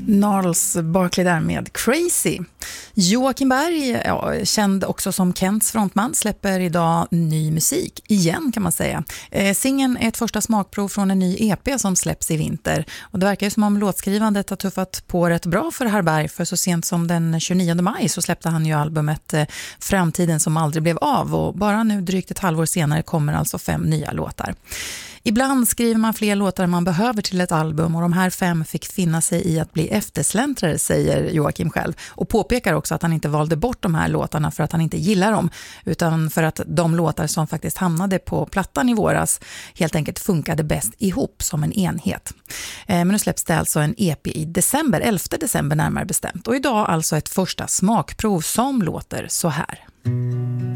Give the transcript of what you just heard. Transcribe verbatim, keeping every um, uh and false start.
Gnarls Barkley där med Crazy. Joakim Berg, ja, känd också som Kents frontman, släpper idag ny musik. Igen kan man säga. Eh, singeln är ett första smakprov från en ny E P som släpps i vinter. Och det verkar ju som om låtskrivandet har tuffat på rätt bra för herr Berg. För så sent som den tjugonionde maj så släppte han ju albumet eh, Framtiden som aldrig blev av. Och bara nu drygt ett halvår senare kommer alltså fem nya låtar. Ibland skriver man fler låtar än man behöver till ett album och de här fem fick finna sig i att bli eftersläntrare, säger Joakim själv. Och påpekar också att han inte valde bort de här låtarna för att han inte gillar dem utan för att de låtar som faktiskt hamnade på plattan i våras helt enkelt funkade bäst ihop som en enhet. Men nu släpps det alltså en E P i december, elfte december närmare bestämt. Och idag alltså ett första smakprov som låter så här.